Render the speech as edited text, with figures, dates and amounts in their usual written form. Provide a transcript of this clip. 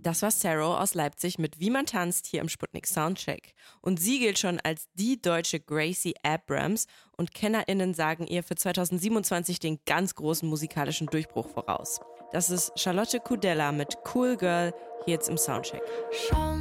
Das war Saro aus Leipzig mit Wie man tanzt hier im Sputnik Soundcheck. Und sie gilt schon als die deutsche Gracie Abrams und KennerInnen sagen ihr für 2027 den ganz großen musikalischen Durchbruch voraus. Das ist Charlotte Kudella mit Cool Girl hier jetzt im Soundcheck. Schau